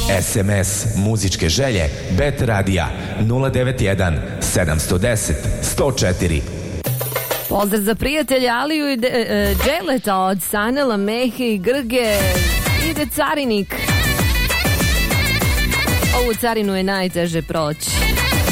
SMS muzičke želje Bet Radija 091 710 104. Pozdrav za prijatelja Aliju i Dželeta od Sanela, Mehe i Grge. Ide carinik. Ovu carinu je najteže proći.